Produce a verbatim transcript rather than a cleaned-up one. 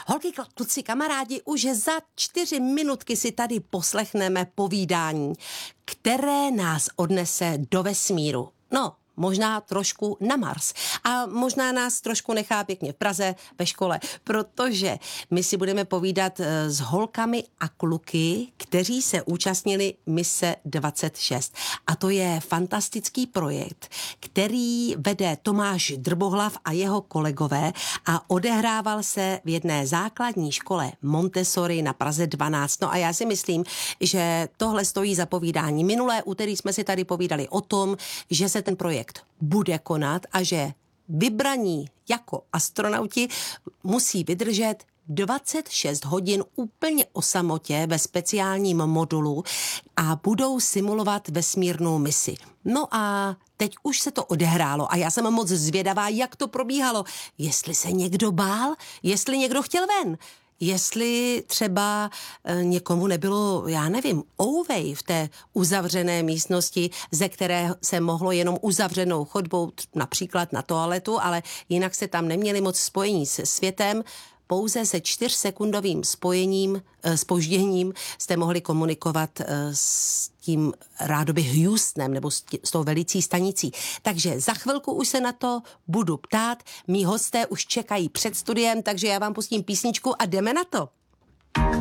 Holky, kluci, kamarádi, už za čtyři minutky si tady poslechneme povídání, které nás odnese do vesmíru. No, možná trošku na Mars. A možná nás trošku nechá pěkně v Praze ve škole, protože my si budeme povídat s holkami a kluky, kteří se účastnili mise dvacet šest. A to je fantastický projekt, který vede Tomáš Drbohlav a jeho kolegové a odehrával se v jedné základní škole Montessori na Praze dvanáct. No a já si myslím, že tohle stojí za povídání. Minulé úterý jsme si tady povídali o tom, že se ten projekt bude konat a že vybraní jako astronauti musí vydržet dvacet šest hodin úplně o samotě ve speciálním modulu a budou simulovat vesmírnou misi. No a teď už se to odehrálo a já jsem moc zvědavá, jak to probíhalo. Jestli se někdo bál, jestli někdo chtěl ven. Jestli třeba e, někomu nebylo, já nevím, ouvej v té uzavřené místnosti, ze které se mohlo jenom uzavřenou chodbou, například na toaletu, ale jinak se tam neměli moc spojení se světem. Pouze se čtyřsekundovým spojením, zpožděním jste mohli komunikovat s tím rádoby Houstonem nebo s, tí, s tou velicí stanicí. Takže za chvilku už se na to budu ptát. Mí hosté už čekají před studiem, takže já vám pustím písničku a jdeme na to.